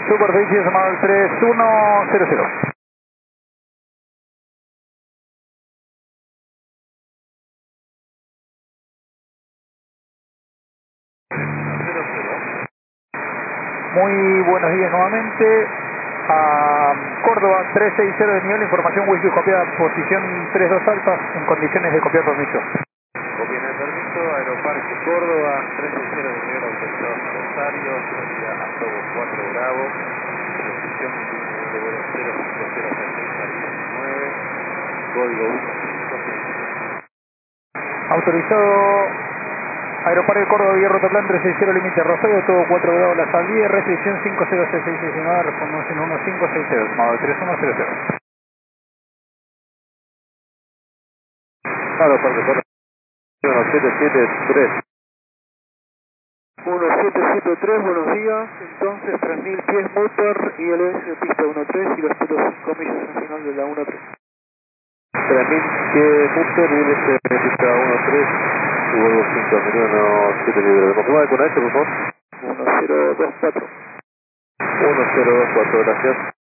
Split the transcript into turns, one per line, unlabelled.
Superficie llamado al 3100. Muy buenos días nuevamente. A Córdoba 360 de nivel, información whisky copiada, posición 32 alfa, en condiciones de copiar permiso.
Copia en el permiso, Aeroparque Córdoba, 360 de nivel autorizado a Rosario, salida a Togo 4 Bravo, posición línea de vuelo 05006 al 19, código 1560.
Autorizado Aeroparque Córdoba, Vía Rotoplan 360, límite Rosario, todo 4 grados la salida, restricción 5066619, respondemos en 1560, llamado 3100.
Aeroparque Córdoba, 1773. 1773, buenos días. Entonces, 3000 pies motor, ILS pista 13 y los pilotos 5 millas al final de la 13. 3000 pies motor, ILS pista 13 y vuelvo 5 millones 7 libras. ¿Confirma con esto, por favor? 1024. 1024, gracias.